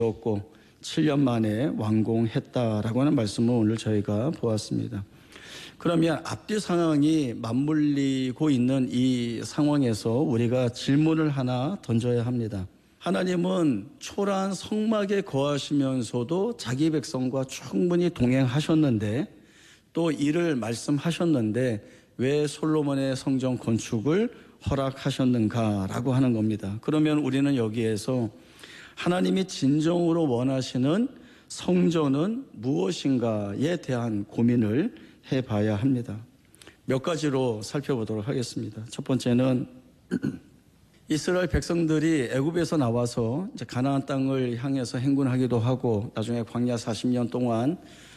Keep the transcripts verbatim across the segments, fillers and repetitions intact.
었고 칠 년 만에 완공했다라고 하는 말씀을 오늘 저희가 보았습니다. 그러면 앞뒤 상황이 맞물리고 있는 이 상황에서 우리가 질문을 하나 던져야 합니다. 하나님은 초라한 성막에 거하시면서도 자기 백성과 충분히 동행하셨는데 또 이를 말씀하셨는데 왜 솔로몬의 성전 건축을 허락하셨는가라고 하는 겁니다. 그러면 우리는 여기에서 하나님이 진정으로 원하시는 성전은 무엇인가에 대한 고민을 해봐야 합니다. 몇 가지로 살펴보도록 하겠습니다. 첫 번째는 이스라엘 백성들이 애굽에서 나와서 이제 가나안 땅을 향해서 행군하기도 하고 나중에 광야 사십 년 동안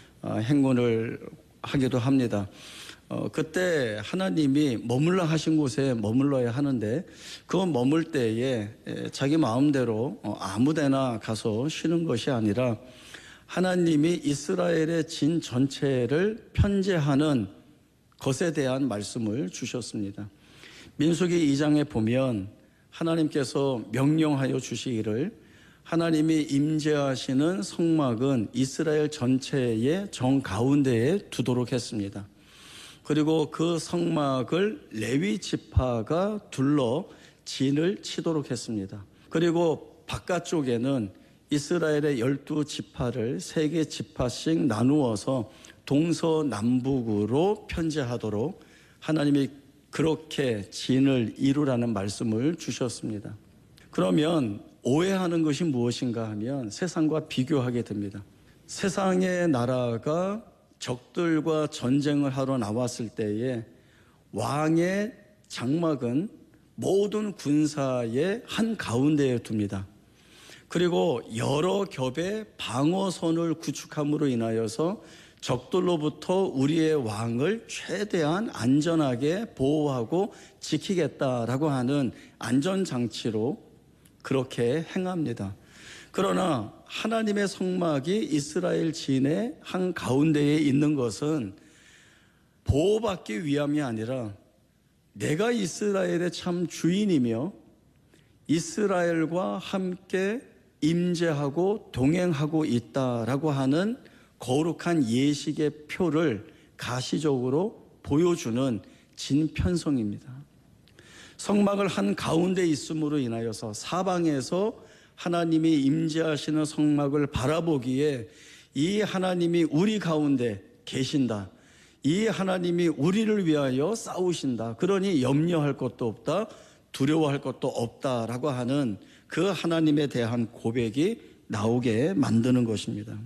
행군을 하기도 합니다. 어, 그때 하나님이 머물러 하신 곳에 머물러야 하는데 그 머물 때에 자기 마음대로 아무데나 가서 쉬는 것이 아니라 하나님이 이스라엘의 진 전체를 편재하는 것에 대한 말씀을 주셨습니다. 민수기 이 장에 보면 하나님께서 명령하여 주시기를 하나님이 임재하시는 성막은 이스라엘 전체의 정 가운데에 두도록 했습니다. 그리고 그 성막을 레위 지파가 둘러 진을 치도록 했습니다. 그리고 바깥쪽에는 이스라엘의 열두 지파를 세 개 지파씩 나누어서 동서남북으로 편재하도록 하나님이 그렇게 진을 이루라는 말씀을 주셨습니다. 그러면 오해하는 것이 무엇인가 하면 세상과 비교하게 됩니다. 세상의 나라가 적들과 전쟁을 하러 나왔을 때에 왕의 장막은 모든 군사의 한 가운데에 둡니다. 그리고 여러 겹의 방어선을 구축함으로 인하여서 적들로부터 우리의 왕을 최대한 안전하게 보호하고 지키겠다라고 하는 안전장치로 그렇게 행합니다. 그러나 하나님의 성막이 이스라엘 진의 한 가운데에 있는 것은 보호받기 위함이 아니라 내가 이스라엘의 참 주인이며 이스라엘과 함께 임재하고 동행하고 있다라고 하는 거룩한 예식의 표를 가시적으로 보여주는 진편성입니다. 성막을 한 가운데 있음으로 인하여서 사방에서 하나님이 임재하시는 성막을 바라보기에 이 하나님이 우리 가운데 계신다. 이 하나님이 우리를 위하여 싸우신다. 그러니 염려할 것도 없다. 두려워할 것도 없다라고 하는 그 하나님에 대한 고백이 나오게 만드는 것입니다.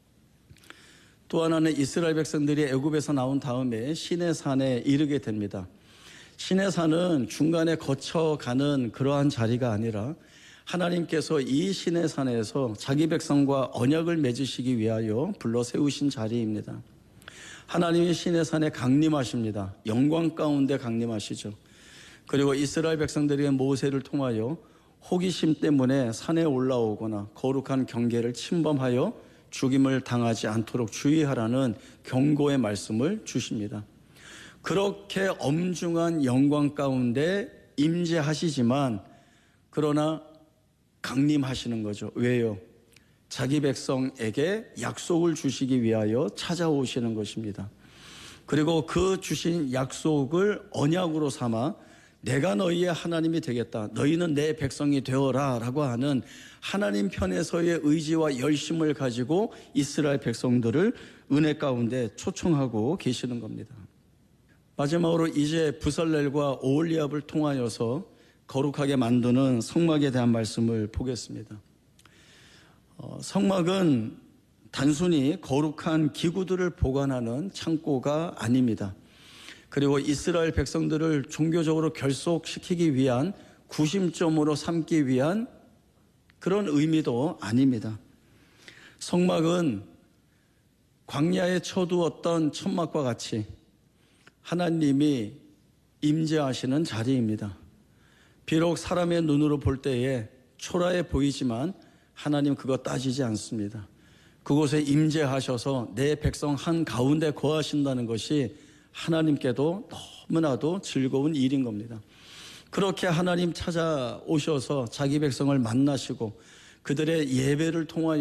또 하나는 이스라엘 백성들이 애굽에서 나온 다음에 시내산에 이르게 됩니다. 시내산은 중간에 거쳐가는 그러한 자리가 아니라 하나님께서 이 시내산에서 자기 백성과 언약을 맺으시기 위하여 불러 세우신 자리입니다. 하나님이 시내산에 강림하십니다. 영광 가운데 강림하시죠. 그리고 이스라엘 백성들이 모세를 통하여 호기심 때문에 산에 올라오거나 거룩한 경계를 침범하여 죽임을 당하지 않도록 주의하라는 경고의 말씀을 주십니다. 그렇게 엄중한 영광 가운데 임재하시지만 그러나 강림하시는 거죠. 왜요? 자기 백성에게 약속을 주시기 위하여 찾아오시는 것입니다. 그리고 그 주신 약속을 언약으로 삼아 내가 너희의 하나님이 되겠다. 너희는 내 백성이 되어라 라고 하는 하나님 편에서의 의지와 열심을 가지고 이스라엘 백성들을 은혜 가운데 초청하고 계시는 겁니다. 마지막으로 이제 부살렐과 오홀리압을 통하여서 거룩하게 만드는 성막에 대한 말씀을 보겠습니다. 어, 성막은 단순히 거룩한 기구들을 보관하는 창고가 아닙니다. 그리고 이스라엘 백성들을 종교적으로 결속시키기 위한 구심점으로 삼기 위한 그런 의미도 아닙니다. 성막은 광야에 쳐두었던 천막과 같이 하나님이 임재하시는 자리입니다. 비록 사람의 눈으로 볼 때에 초라해 보이지만 하나님 그거 따지지 않습니다. 그곳에 임재하셔서 내 백성 한 가운데 거하신다는 것이 하나님께도 너무나도 즐거운 일인 겁니다. 그렇게 하나님 찾아오셔서 자기 백성을 만나시고 그들의 예배를 통하여